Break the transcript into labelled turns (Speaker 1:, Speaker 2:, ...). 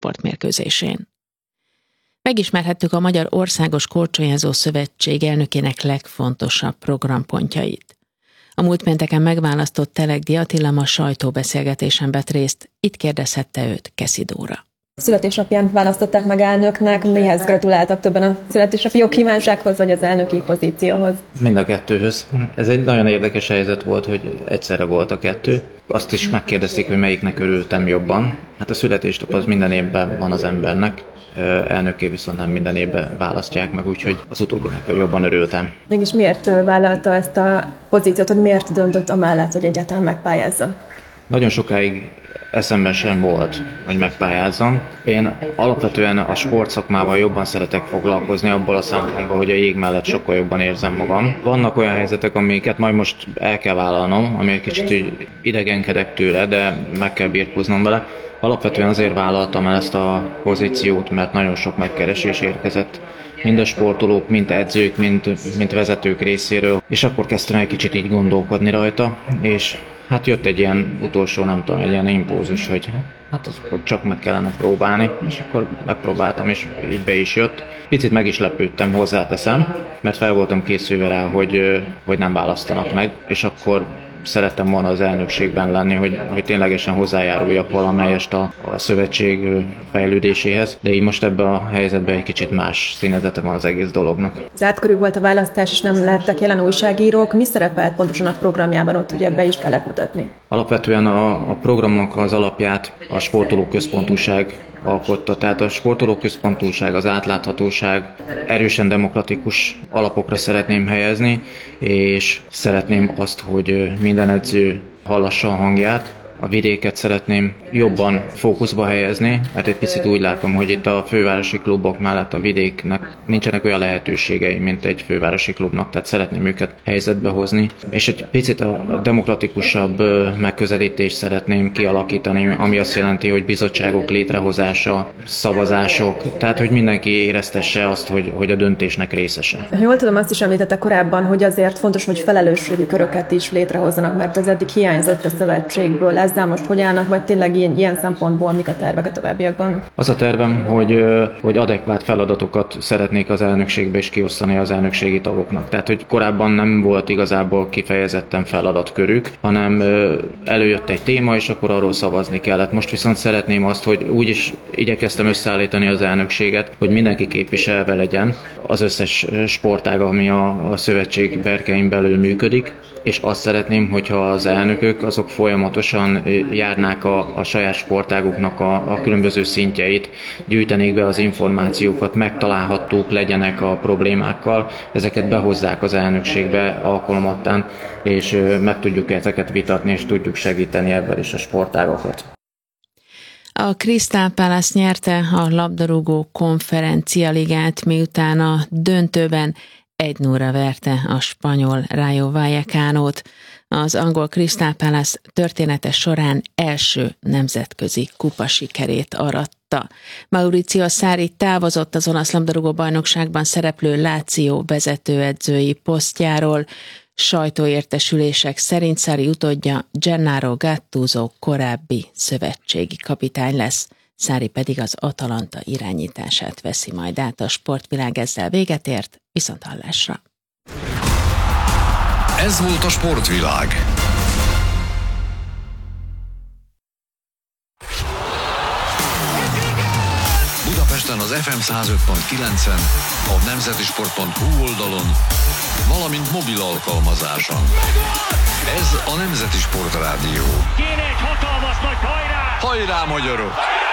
Speaker 1: csoportmérkőzésén. Megismerhettük a Magyar Országos Korcsolyázó Szövetség elnökének legfontosabb programpontjait. A múlt pénteken megválasztott Telegdi Attila ma sajtóbeszélgetésen vett részt, itt kérdezhette őt Keszi Dóra.
Speaker 2: Születésnapján választották meg elnöknek, mihez gratuláltak többen a születésnapi jogkívánsághoz vagy az elnöki pozícióhoz?
Speaker 3: Mind a kettőhöz. Ez egy nagyon érdekes helyzet volt, hogy egyszerre volt a kettő. Azt is megkérdezték, hogy melyiknek örültem jobban. Hát a születésnap az minden évben van az embernek, elnökké viszont nem minden évben választják meg, úgyhogy az utóbbinak jobban örültem.
Speaker 2: Mégis miért vállalta ezt a pozíciót, hogy miért döntött amellett, hogy egyáltalán megpályázza?
Speaker 3: Nagyon sokáig eszemben sem volt, hogy megpályázzam. Én alapvetően a sportszakmával jobban szeretek foglalkozni, abból a szempontból, hogy a jég mellett sokkal jobban érzem magam. Vannak olyan helyzetek, amiket majd most el kell vállalnom, ami egy kicsit idegenkedek tőle, de meg kell birkóznom vele. Alapvetően azért vállaltam el ezt a pozíciót, mert nagyon sok megkeresés érkezett. Mind a sportolók, mind edzők, mind vezetők részéről. És akkor kezdtem egy kicsit így gondolkodni rajta, és hát jött egy ilyen utolsó, nem tudom, egy ilyen impulzus, hogy hát akkor csak meg kellene próbálni, és akkor megpróbáltam, és így be is jött. Picit meg is lepődtem, hozzáteszem, mert fel voltam készülve rá, hogy nem választanak meg, és akkor szerettem volna az elnökségben lenni, hogy ténylegesen hozzájáruljak valamelyest a szövetség fejlődéséhez, de így most ebben a helyzetben egy kicsit más színezete van az egész dolognak.
Speaker 2: Zárt körül volt a választás, és nem lettek jelen újságírók. Mi szerepelt pontosan a programjában ott, ugye be is kellett mutatni?
Speaker 3: Alapvetően a programnak az alapját a sportolóközpontúság alkotta. Tehát a sportolóközpontúság, az átláthatóság, erősen demokratikus alapokra szeretném helyezni, és szeretném azt, hogy minden edző hallassa a hangját. A vidéket szeretném jobban fókuszba helyezni, mert egy picit úgy látom, hogy itt a fővárosi klubok mellett a vidéknek nincsenek olyan lehetőségei, mint egy fővárosi klubnak, tehát szeretném őket helyzetbe hozni. És egy picit a demokratikusabb megközelítést szeretném kialakítani, ami azt jelenti, hogy bizottságok létrehozása, szavazások, tehát hogy mindenki éreztesse azt, hogy a döntésnek részese.
Speaker 2: Jól tudom, azt is említette korábban, hogy azért fontos, hogy felelősségi köröket is létrehozzanak, mert ez eddig hiányzott a szövetségből. Ezzel most hogy állnak, vagy tényleg ilyen szempontból mik a tervek a továbbiakban?
Speaker 3: Az a tervem, hogy adekvát feladatokat szeretnék az elnökségbe is kiosztani az elnökségi tagoknak. Tehát, hogy korábban nem volt igazából kifejezetten feladatkörük, hanem előjött egy téma, és akkor arról szavazni kellett. Most viszont szeretném azt, hogy úgy is igyekeztem összeállítani az elnökséget, hogy mindenki képviselve legyen az összes sportág, ami a szövetség berkein belül működik, és azt szeretném, hogyha az elnökök azok folyamatosan járnák a saját sportáguknak a különböző szintjeit, gyűjtenék be az információkat, megtalálhatók legyenek a problémákkal, ezeket behozzák az elnökségbe alkalomattán, és meg tudjuk ezeket vitatni, és tudjuk segíteni ebben is a sportágokat.
Speaker 1: A Crystal Palace nyerte a labdarúgó konferencialigát, miután a döntőben 1-0-ra verte a spanyol Rayo Vallecánót. Az angol Crystal Palace története során első nemzetközi kupa sikerét aratta. Maurizio Sarri távozott az olasz labdarúgó bajnokságban szereplő Lazio vezetőedzői posztjáról. Sajtóértesülések szerint Sarri utódja Gennaro Gattuso korábbi szövetségi kapitány lesz. Sarri pedig az Atalanta irányítását veszi majd át. A sportvilág ezzel véget ért, viszonthallásra.
Speaker 4: Ez volt a sportvilág. Budapesten az FM 105.9-en, a nemzetisport.hu oldalon, valamint mobil alkalmazáson. Ez a Nemzeti Sport Rádió.
Speaker 5: Kéne egy hatalmas nagy hajrá!
Speaker 4: Hajrá, magyarok!